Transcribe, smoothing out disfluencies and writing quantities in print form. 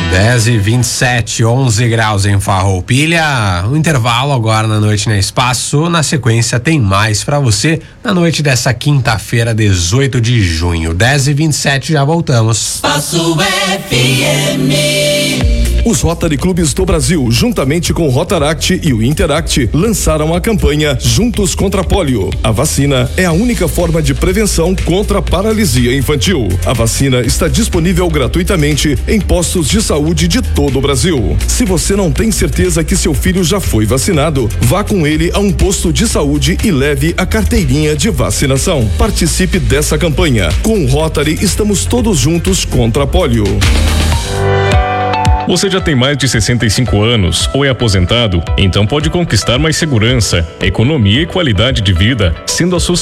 10h27, 11 graus em Farroupilha. Um intervalo agora na noite na Espaço. Na sequência tem mais pra você na noite dessa quinta-feira, 18 de junho. 10h27, já voltamos. Espaço FM. Os Rotary Clubes do Brasil, juntamente com o Rotaract e o Interact, lançaram a campanha Juntos contra a Polio. A vacina é a única forma de prevenção contra a paralisia infantil. A vacina está disponível gratuitamente em postos de saúde de todo o Brasil. Se você não tem certeza que seu filho já foi vacinado, vá com ele a um posto de saúde e leve a carteirinha de vacinação. Participe dessa campanha. Com o Rotary, estamos todos juntos contra a polio. Você já tem mais de 65 anos ou é aposentado? Então pode conquistar mais segurança, economia e qualidade de vida, sendo associado